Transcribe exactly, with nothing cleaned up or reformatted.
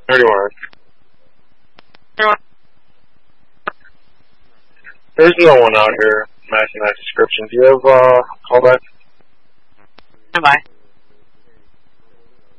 thirty-one. There's no one out here matching that description. Do you have uh, callback? Bye.